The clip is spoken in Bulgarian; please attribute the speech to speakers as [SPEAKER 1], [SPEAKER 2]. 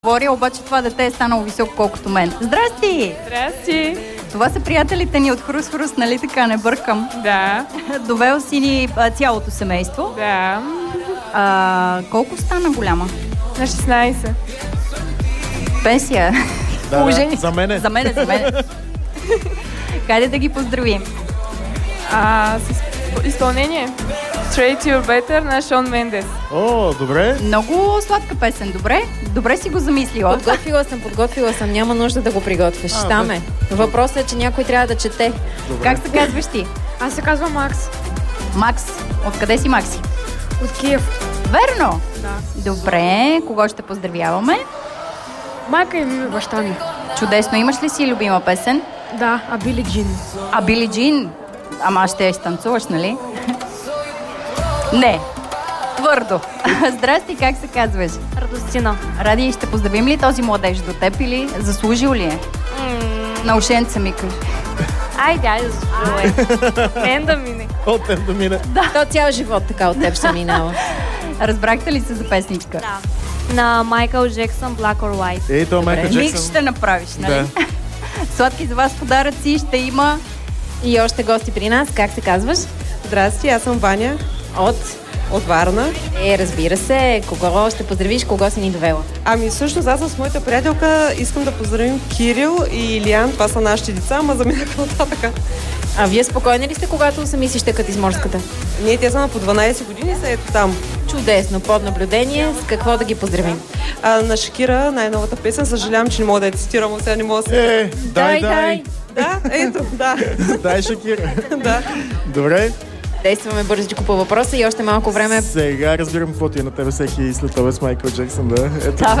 [SPEAKER 1] Говоря, обаче това дете е станало високо колкото мен. Здрасти!
[SPEAKER 2] Здрасти!
[SPEAKER 1] Това са приятелите ни от Хрус-Хрус, нали така, не бъркам?
[SPEAKER 2] Да.
[SPEAKER 1] Довел си ни цялото семейство.
[SPEAKER 2] Да.
[SPEAKER 1] Колко стана голяма?
[SPEAKER 2] На 16.
[SPEAKER 1] Пенсия.
[SPEAKER 3] Да, за мене.
[SPEAKER 1] За мене. Хайде да ги поздравим.
[SPEAKER 2] С изпълнение Straight You're Better на Шон Мендес.
[SPEAKER 3] О, добре.
[SPEAKER 1] Много сладка песен, добре? Добре си го замислила.
[SPEAKER 4] Подготвила съм. Няма нужда да го приготвяш. Там е. Въпросът е, че някой трябва да чете.
[SPEAKER 3] Добре.
[SPEAKER 1] Как се казваш ти?
[SPEAKER 5] Аз се казвам Макс.
[SPEAKER 1] Макс. Откъде си, Макси?
[SPEAKER 5] От Киев.
[SPEAKER 1] Верно?
[SPEAKER 5] Да.
[SPEAKER 1] Добре. Кого ще поздравяваме?
[SPEAKER 5] Майка и баща ми.
[SPEAKER 1] Чудесно. Имаш ли си любима песен?
[SPEAKER 5] Да, Били Джин.
[SPEAKER 1] Били Джин? Ама ще я станцуваш, нали? Не. Твърдо. Здрасти, как се казваш?
[SPEAKER 6] Радостина.
[SPEAKER 1] Ради, ще поздравим ли този младеж до теб или заслужил ли е? На ушенца ми кажи.
[SPEAKER 6] Айде, заслужил е. Мен да мине.
[SPEAKER 3] От теб да мине.
[SPEAKER 4] То цял живот така от теб ще минава.
[SPEAKER 1] Разбрахте ли се за песничка?
[SPEAKER 6] Да. На Майкъл Джексън, Black or White.
[SPEAKER 3] Ей, то Майкъл Джексън.
[SPEAKER 1] Микс ще направиш, нали?
[SPEAKER 3] Да.
[SPEAKER 1] Сладки за вас подаръци ще има.
[SPEAKER 4] И още гости при нас. Как се казваш?
[SPEAKER 7] Здрасти, аз съм Ваня от Варна.
[SPEAKER 4] Разбира се. Кого ще поздравиш? Кого си ни довела?
[SPEAKER 7] Всъщност аз с моята приятелка искам да поздравим Кирил и Илиан. Това са нашите деца, ама заминаха нататък.
[SPEAKER 4] А вие спокойни ли сте, когато сами си щекат из морската?
[SPEAKER 7] Ние те са на по 12 години, са ето там.
[SPEAKER 4] Чудесно, под наблюдение. С какво да ги поздравим?
[SPEAKER 7] На Шакира, най-новата песен, съжалявам, че не мога да я цитирам, сега не мога да се...
[SPEAKER 3] Дай.
[SPEAKER 7] Да, ето, да.
[SPEAKER 3] Дай, Шакира.
[SPEAKER 7] Да.
[SPEAKER 3] Добре.
[SPEAKER 4] Действаме бързичко по въпроса и още малко време.
[SPEAKER 3] Сега разбирам какво ти е на тебе всеки след това с Майкъл Джексън, да. Ето.